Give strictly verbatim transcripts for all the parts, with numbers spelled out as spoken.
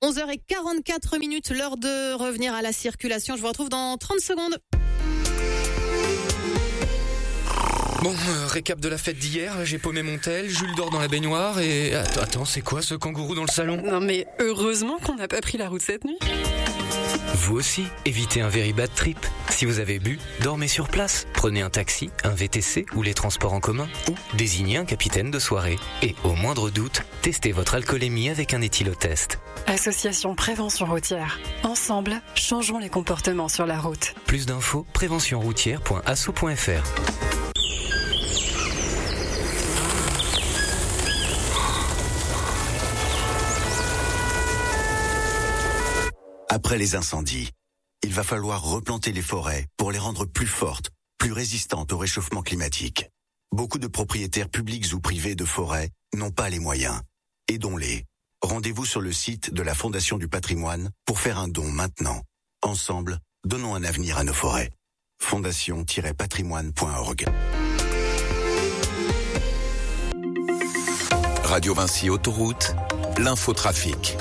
onze heures quarante-quatre minutes, l'heure de revenir à la circulation. Je vous retrouve dans trente secondes. Bon, euh, récap de la fête d'hier, j'ai paumé mon tel, Jules dort dans la baignoire et... Attends, attends, c'est quoi ce kangourou dans le salon ? Non mais heureusement qu'on n'a pas pris la route cette nuit. Vous aussi, évitez un very bad trip. Si vous avez bu, dormez sur place. Prenez un taxi, un V T C ou les transports en commun. Ou désignez un capitaine de soirée. Et au moindre doute, testez votre alcoolémie avec un éthylotest. Association Prévention Routière. Ensemble, changeons les comportements sur la route. Plus d'infos, prévention routière point asso point f r. Après les incendies, il va falloir replanter les forêts pour les rendre plus fortes, plus résistantes au réchauffement climatique. Beaucoup de propriétaires publics ou privés de forêts n'ont pas les moyens. Aidons-les. Rendez-vous sur le site de la Fondation du Patrimoine pour faire un don maintenant. Ensemble, donnons un avenir à nos forêts. fondation tiret patrimoine point org. Radio Vinci Autoroute, l'infotrafic.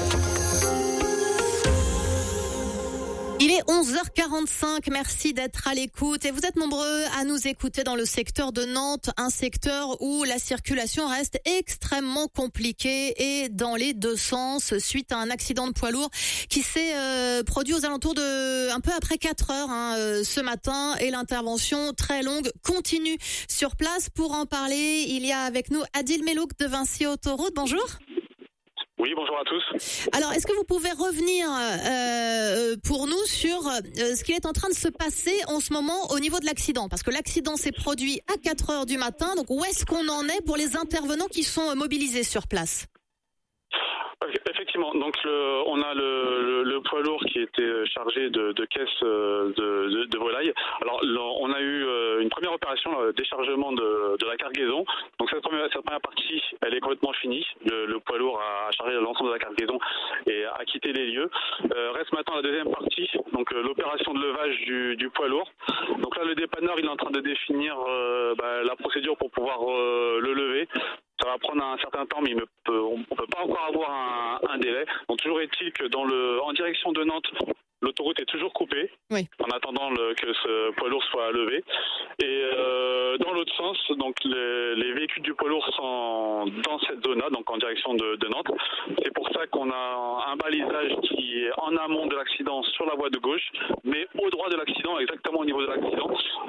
Il est onze heures quarante-cinq, merci d'être à l'écoute et vous êtes nombreux à nous écouter dans le secteur de Nantes, un secteur où la circulation reste extrêmement compliquée et dans les deux sens suite à un accident de poids lourd qui s'est euh, produit aux alentours de un peu après quatre heures hein, euh, ce matin et l'intervention très longue continue sur place. Pour en parler, il y a avec nous Adil Melouk de Vinci Autoroute, bonjour. Oui, bonjour à tous. Alors, est-ce que vous pouvez revenir euh, pour nous sur euh, ce qui est en train de se passer en ce moment au niveau de l'accident ? Parce que l'accident s'est produit à quatre heures du matin, donc où est-ce qu'on en est pour les intervenants qui sont mobilisés sur place ? Effectivement, donc le, on a le, le, le poids lourd qui était chargé de, de caisses de, de, de volailles. Alors le, on a eu une première opération, le déchargement de, de la cargaison. Donc cette première, cette première partie, elle est complètement finie. Le, le poids lourd a chargé l'ensemble de la cargaison et a quitté les lieux. Euh, reste maintenant la deuxième partie, donc euh, l'opération de levage du, du poids lourd. Donc là, le dépanneur, il est en train de définir euh, bah, la procédure pour pouvoir euh, le lever. Ça va prendre un certain temps, mais il me peut, on ne peut pas encore avoir un, un délai. Donc toujours est-il que dans le, en direction de Nantes, l'autoroute est toujours coupée, oui, en attendant le, que ce poids lourd soit levé. Et euh, dans l'autre sens, donc les, les véhicules du poids lourd sont dans cette zone-là, donc en direction de, de Nantes. C'est pour ça qu'on a un balisage qui est en amont de l'accident sur la voie de gauche, mais au droit de l'accident, exactement au niveau de l'accident.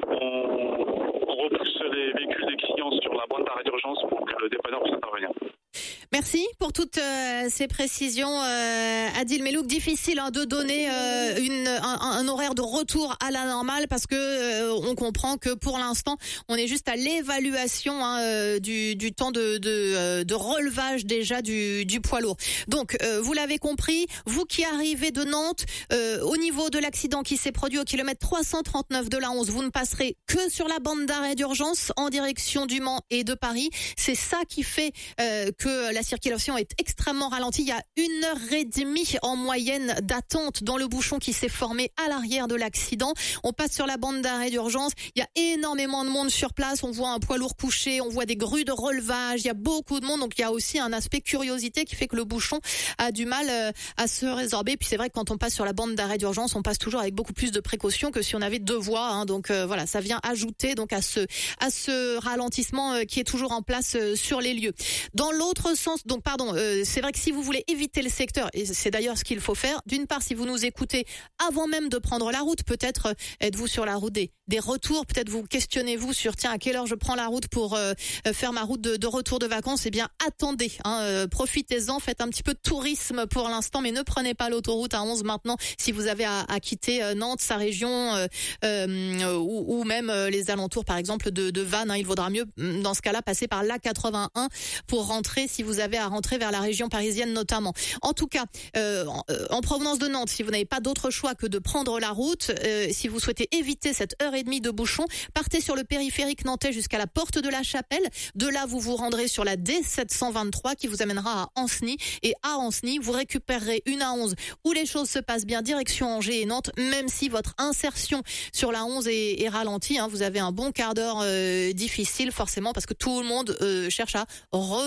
On, on repousse les véhicules des clients sur la bande d'arrêt d'urgence pour que le dépanneur puisse intervenir. Merci pour toutes euh, ces précisions, euh, Adil Melouk. Difficile hein, de donner euh, une, un, un horaire de retour à la normale parce que euh, on comprend que pour l'instant on est juste à l'évaluation hein, euh, du, du temps de, de, euh, de relevage déjà du, du poids lourd. Donc euh, vous l'avez compris, vous qui arrivez de Nantes, euh, au niveau de l'accident qui s'est produit au kilomètre trois cent trente-neuf de l'A onze, vous ne passerez que sur la bande d'arrêt d'urgence en direction du Mans et de Paris. C'est ça qui fait euh, que la circulation est extrêmement ralentie. Il y a une heure et demie en moyenne d'attente dans le bouchon qui s'est formé à l'arrière de l'accident. On passe sur la bande d'arrêt d'urgence. Il y a énormément de monde sur place. On voit un poids lourd couché. On voit des grues de relevage. Il y a beaucoup de monde. Donc, il y a aussi un aspect curiosité qui fait que le bouchon a du mal euh, à se résorber. Puis, c'est vrai que quand on passe sur la bande d'arrêt d'urgence, on passe toujours avec beaucoup plus de précautions que si on avait deux voies. Hein. Donc, euh, voilà, ça vient ajouter donc à ce, à ce ralentissement euh, qui est toujours en place euh, sur les lieux. Dans l'autre sens, donc pardon, euh, c'est vrai que si vous voulez éviter le secteur, et c'est d'ailleurs ce qu'il faut faire, d'une part, si vous nous écoutez avant même de prendre la route, peut-être euh, êtes-vous sur la route des, des retours, peut-être vous questionnez-vous sur tiens à quelle heure je prends la route pour euh, faire ma route de, de retour de vacances. Eh bien, attendez, hein, euh, profitez-en, faites un petit peu de tourisme pour l'instant, mais ne prenez pas l'autoroute à onze maintenant si vous avez à, à quitter euh, Nantes, sa région euh, euh, ou, ou même euh, les alentours, par exemple de, de Vannes. Hein, il vaudra mieux dans ce cas-là passer par l'A quatre-vingt-un pour rentrer si vous avez à rentrer vers la région parisienne notamment. En tout cas, euh, en, euh, en provenance de Nantes, si vous n'avez pas d'autre choix que de prendre la route, euh, si vous souhaitez éviter cette heure et demie de bouchon, partez sur le périphérique nantais jusqu'à la porte de la Chapelle. De là, vous vous rendrez sur la D sept cent vingt-trois qui vous amènera à Ancenis. Et à Ancenis, vous récupérerez une A onze où les choses se passent bien, direction Angers et Nantes, même si votre insertion sur la onze est, est ralentie. Hein, vous avez un bon quart d'heure euh, difficile, forcément, parce que tout le monde euh, cherche à retourner sur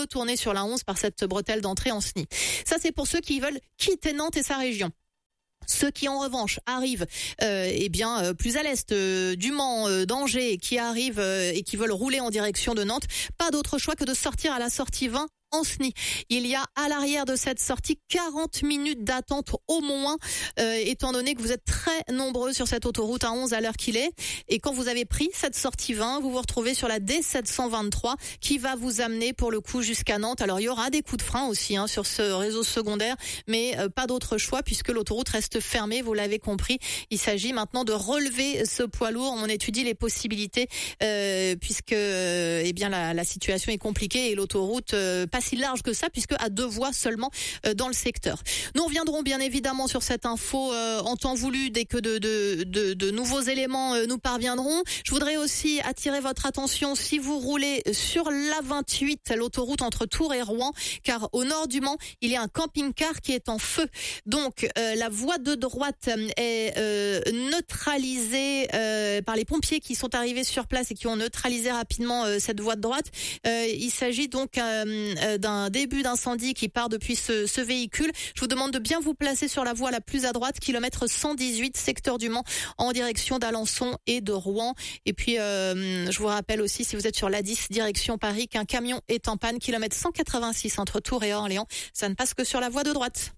sur la onze par cette bretelle d'entrée en S N I. Ça, c'est pour ceux qui veulent quitter Nantes et sa région. Ceux qui en revanche arrivent euh, eh bien euh, plus à l'est euh, du Mans, euh, d'Angers, qui arrivent euh, et qui veulent rouler en direction de Nantes, pas d'autre choix que de sortir à la sortie vingt en S N I. Il y a à l'arrière de cette sortie quarante minutes d'attente au moins, euh, étant donné que vous êtes très nombreux sur cette autoroute A onze à l'heure qu'il est. Et quand vous avez pris cette sortie vingt, vous vous retrouvez sur la D sept cent vingt-trois qui va vous amener pour le coup jusqu'à Nantes. Alors il y aura des coups de frein aussi hein, sur ce réseau secondaire, mais euh, pas d'autre choix puisque l'autoroute reste fermée, vous l'avez compris. Il s'agit maintenant de relever ce poids lourd. On étudie les possibilités euh, puisque euh, eh bien la, la situation est compliquée et l'autoroute euh, pas si large que ça puisque à deux voies seulement euh, dans le secteur. Nous reviendrons bien évidemment sur cette info euh, en temps voulu dès que de, de, de, de nouveaux éléments euh, nous parviendront. Je voudrais aussi attirer votre attention si vous roulez sur l'A vingt-huit, l'autoroute entre Tours et Rouen, car au nord du Mans, il y a un camping-car qui est en feu. Donc euh, la voie de droite est euh, neutralisée euh, par les pompiers qui sont arrivés sur place et qui ont neutralisé rapidement euh, cette voie de droite. Euh, il s'agit donc euh, d'un début d'incendie qui part depuis ce, ce véhicule. Je vous demande de bien vous placer sur la voie la plus à droite, kilomètre cent dix-huit, secteur du Mans, en direction d'Alençon et de Rouen. Et puis, euh, je vous rappelle aussi, si vous êtes sur l'A dix, direction Paris, qu'un camion est en panne, kilomètre cent quatre-vingt-six entre Tours et Orléans. Ça ne passe que sur la voie de droite.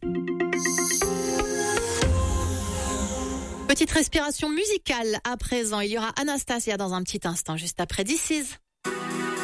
Petite respiration musicale à présent. Il y aura Anastasia dans un petit instant, juste après This Is.